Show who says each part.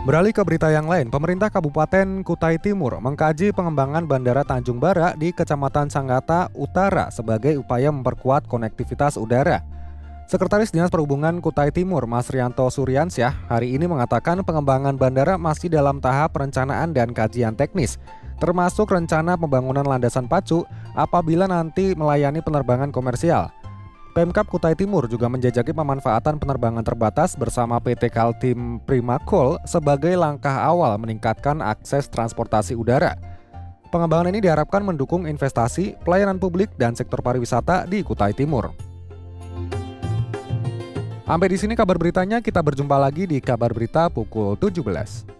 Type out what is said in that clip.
Speaker 1: Beralih ke berita yang lain, pemerintah Kabupaten Kutai Timur mengkaji pengembangan Bandara Tanjung Bara di Kecamatan Sangatta Utara sebagai upaya memperkuat konektivitas udara. Sekretaris Dinas Perhubungan Kutai Timur, Mas Rianto Suryansyah, hari ini mengatakan pengembangan bandara masih dalam tahap perencanaan dan kajian teknis, termasuk rencana pembangunan landasan pacu apabila nanti melayani penerbangan komersial. Pemkab Kutai Timur juga menjajaki pemanfaatan penerbangan terbatas bersama PT Kaltim Primakol sebagai langkah awal meningkatkan akses transportasi udara. Pengembangan ini diharapkan mendukung investasi, pelayanan publik, dan sektor pariwisata di Kutai Timur. Sampai di sini kabar beritanya, kita berjumpa lagi di kabar berita pukul 17.